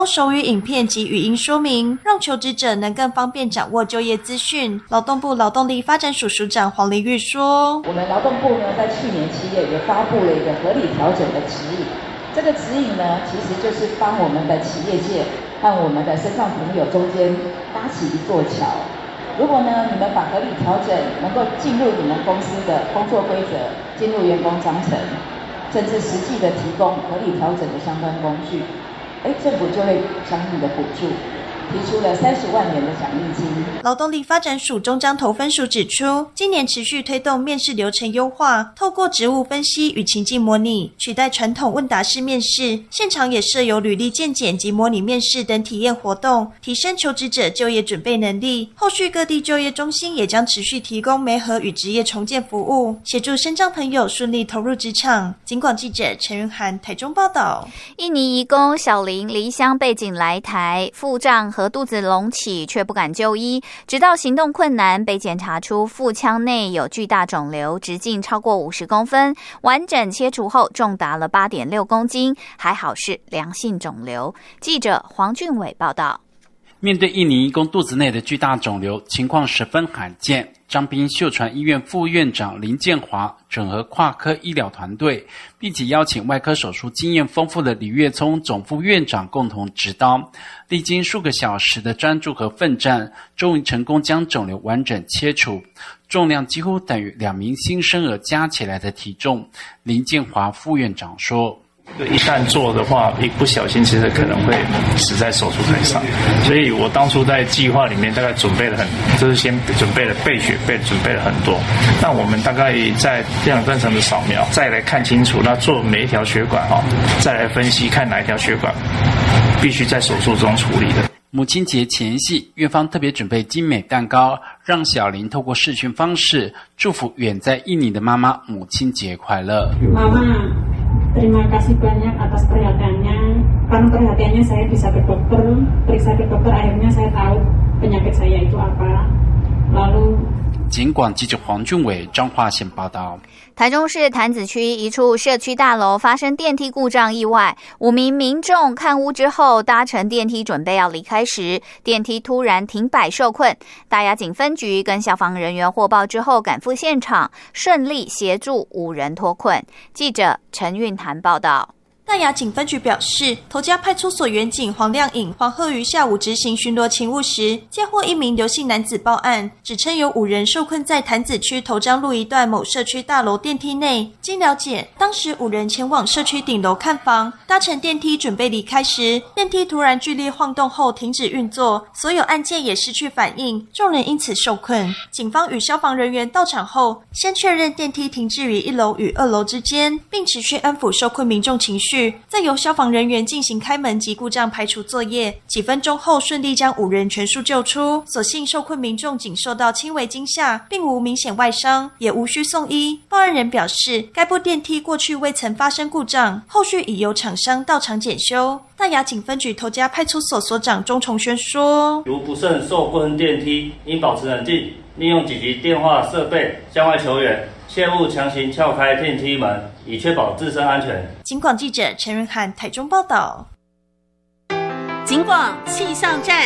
手语影片及语音说明，让求职者能更方便掌握就业资讯。劳动部劳动力发展署署长黄玲玉说， 我们劳动部呢，在去年7月也发布了一个合理调整的指引。这个指引呢，其实就是帮我们的企业界和我们的身上朋友中间搭起一座桥。如果呢，你们把合理调整能够进入你们公司的工作规则，进入员工章程，甚至实际的提供合理调整的相关工具，政府就会相应的补助，提出了30万元的奖励金。 劳动力发展署中彰投分署指出，今年持续推动面试流程优化，透过职务分析与情境模拟，取代传统问答式面试，现场也设有履历健检及模拟面试等体验活动，提升求职者就业准备能力。后续各地就业中心也将持续提供媒合与职业重建服务，协助身障朋友顺利投入职场。警广记者陈云涵台中报道。 印尼移工小林离乡背井来台，腹胀和肚子隆起，却不敢就医，直到行动困难，被检查出腹腔内有巨大肿瘤，直径超过50公分，完整切除后重达了8.6公斤，还好是良性肿瘤。记者黄俊伟报道。 面对印尼移工肚子内的巨大肿瘤，情况十分罕见。彰滨秀传医院副院长林建华整合跨科医疗团队，并且邀请外科手术经验丰富的李月聪总副院长共同执刀，历经数个小时的专注和奋战，终于成功将肿瘤完整切除，重量几乎等于2名新生儿加起来的体重。林建华副院长说， 一旦做的话，一不小心其实可能会死在手术台上，所以我当初在计划里面大概准备了就是先准备了备血准备了很多。那我们大概在电脑断层的扫描，再来看清楚，那做每一条血管再来分析看哪一条血管必须在手术中处理的。 母亲节前夕，院方特别准备精美蛋糕，让小林透过视讯方式祝福远在印尼的妈妈母亲节快乐。 妈妈Terima kasih banyak atas perhatiannya. Karena perhatiannya saya bisa ke dokter, periksa ke dokter, akhirnya saya tahu penyakit saya itu apa. Lalu 警广记者黄俊伟彰化县报道。 台中市潭子区一处社区大楼发生电梯故障意外，5名民众看屋之后搭乘电梯准备要离开时，电梯突然停摆受困。大雅警分局跟消防人员获报之后赶赴现场，顺利协助5人脱困。记者陈韵涵报道。 大雅警分局表示，头家派出所员警黄亮颖、黄鹤瑜下午执行巡逻勤务时，接获一名刘姓男子报案，指称有5人受困在潭子区头张路一段某社区大楼电梯内。经了解，当时5人前往社区顶楼看房，搭乘电梯准备离开时，电梯突然剧烈晃动后停止运作，所有按键也失去反应，众人因此受困。警方与消防人员到场后，先确认电梯停滞于1楼与2楼之间，并持续安抚受困民众情绪，再由消防人员进行开门及故障排除作业，几分钟后顺利将5人全数救出。所幸受困民众仅受到轻微惊吓，并无明显外伤，也无需送医。报案人表示，该部电梯过去未曾发生故障，后续已由厂商到场检修。大雅警分局头家派出所所长钟崇轩说， 如不慎受困电梯，应保持冷静，利用紧急电话设备向外求援，切勿强行撬开电梯门，以确保自身安全。 警广记者陈云涵台中报道。 警广气象站。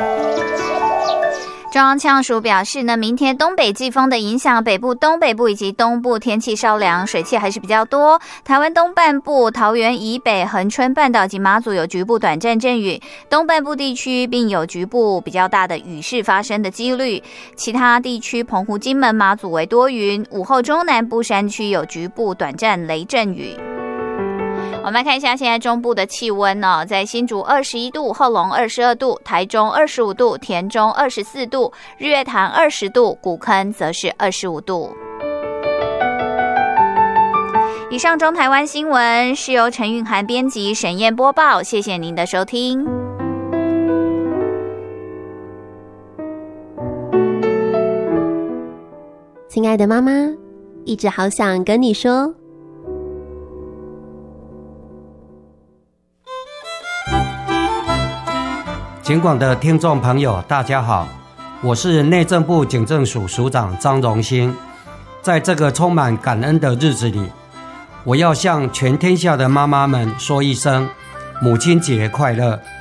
中央气象署表示呢，明天东北季风的影响，北部、东北部以及东部天气稍凉，水汽还是比较多。台湾东半部、桃园以北、恒春半岛及马祖有局部短暂阵雨，东半部地区并有局部比较大的雨势发生的几率。其他地区，澎湖、金门、马祖为多云，午后中南部山区有局部短暂雷阵雨。我们来看一下现在中部的气温哦，在新竹21度，后龙22度，台中25度，田中24度，日月潭20度，古坑则是25度。以上中台湾新闻是由陈韵涵编辑，沈燕播报，谢谢您的收听。 亲爱的妈妈，一直好想跟你说。 警广的听众朋友大家好，我是内政部警政署署长张荣兴。在这个充满感恩的日子里，我要向全天下的妈妈们说一声母亲节快乐。